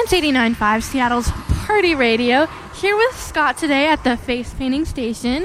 Dance 89.5, Seattle's Party Radio, here with Scott today at the Face Painting Station.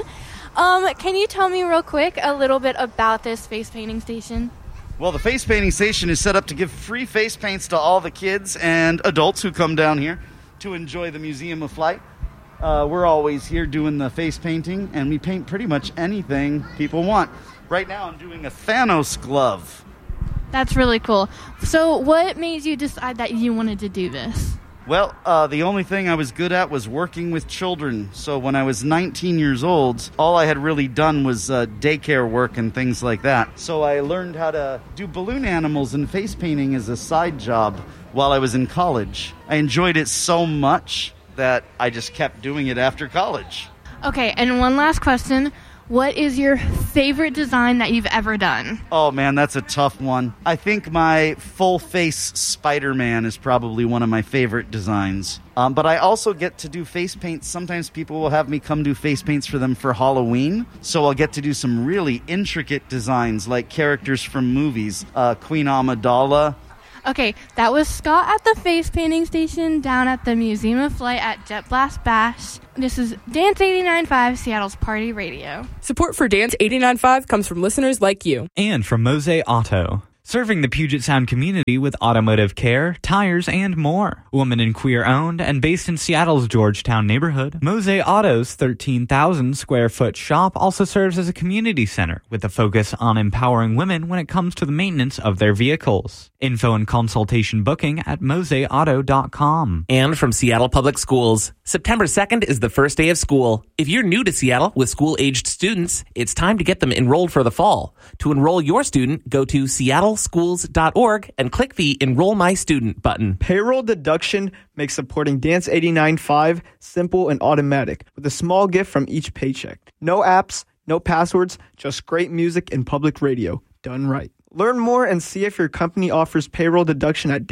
Can you tell me real quick a little bit about this face painting station? Well, the face painting station is set up to give free face paints to all the kids and adults who come down here to enjoy the Museum of Flight. We're always here doing the face painting, and we paint pretty much anything people want. Right now I'm doing a Thanos glove. That's really cool. So what made you decide that you wanted to do this? Well, the only thing I was good at was working with children. So when I was 19 years old, all I had really done was daycare work and things like that. So I learned how to do balloon animals and face painting as a side job while I was in college. I enjoyed it so much that I just kept doing it after college. Okay, and one last question. What is your favorite design that you've ever done? Oh man, that's a tough one. I think my full face Spider-Man is probably one of my favorite designs. But I also get to do face paints. Sometimes people will have me come do face paints for them for Halloween. So I'll get to do some really intricate designs like characters from movies. Queen Amidala. Okay, that was Scott at the Face Painting Station down at the Museum of Flight at Jet Blast Bash. This is Dance 89.5, Seattle's Party Radio. Support for Dance 89.5 comes from listeners like you. And from Mose Auto, serving the Puget Sound community with automotive care, tires, and more. Woman and queer owned and based in Seattle's Georgetown neighborhood, Mose Auto's 13,000 square foot shop also serves as a community center with a focus on empowering women when it comes to the maintenance of their vehicles. Info and consultation booking at moseauto.com. And from Seattle Public Schools, September 2nd is the first day of school. If you're new to Seattle with school-aged students, it's time to get them enrolled for the fall. To enroll your student, go to seattleschools.org and click the Enroll My Student button. Payroll deduction makes supporting Dance 89.5 simple and automatic with a small gift from each paycheck. No apps, no passwords, just great music and public radio. Done right. Learn more and see if your company offers payroll deduction at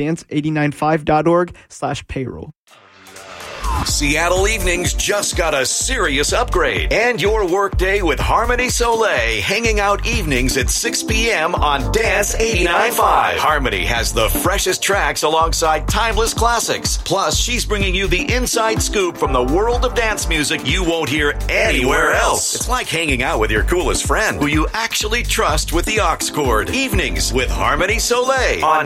dance895.org/payroll. Seattle Evenings just got a serious upgrade. And your workday with Harmony Soleil, hanging out evenings at 6 p.m. on Dance 89.5. Harmony has the freshest tracks alongside timeless classics. Plus, she's bringing you the inside scoop from the world of dance music you won't hear anywhere else. It's like hanging out with your coolest friend, who you actually trust with the aux cord. Evenings with Harmony Soleil on